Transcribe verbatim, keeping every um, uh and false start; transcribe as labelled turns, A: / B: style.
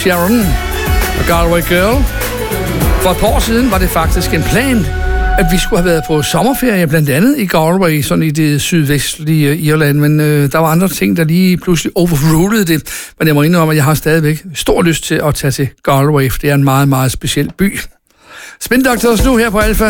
A: Sharon og Galway Girl. For et par år siden var det faktisk en plan, at vi skulle have været på sommerferie, blandt andet i Galway, sådan i det sydvestlige Irland, men øh, der var andre ting, der lige pludselig overrulede det. Men jeg må indrømme, at jeg har stadigvæk stor lyst til at tage til Galway, for det er en meget, meget speciel by. Spin Doctors nu her på Alpha.